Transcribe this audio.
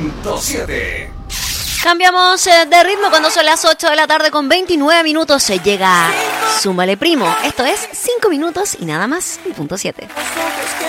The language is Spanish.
5.7. Cambiamos de ritmo cuando son las 8 de la tarde con 29 minutos. Se llega Súmale Primo. Esto es 5 minutos y nada más. 5.7.